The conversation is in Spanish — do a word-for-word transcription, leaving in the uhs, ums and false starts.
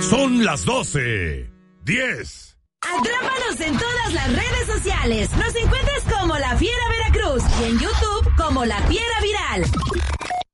Son las doce. diez. Atrápanos en todas las redes sociales. Nos encuentras como La Fiera Veracruz y en YouTube como La Fiera Viral.